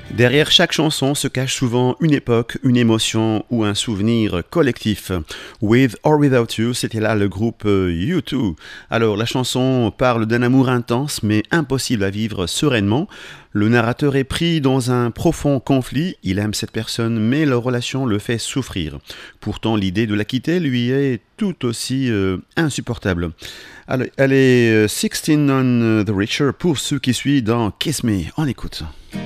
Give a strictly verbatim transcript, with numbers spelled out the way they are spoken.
Derrière chaque chanson se cache souvent une époque, une émotion ou un souvenir collectif. With or Without You, c'était là le groupe U deux. Alors la chanson parle d'un amour intense mais impossible à vivre sereinement. Le narrateur est pris dans un profond conflit, il aime cette personne mais leur relation le fait souffrir. Pourtant l'idée de la quitter lui est tout aussi euh, insupportable. Alors, elle est euh, sixteen on the Richer pour ceux qui suivent dans Kiss Me, on écoute.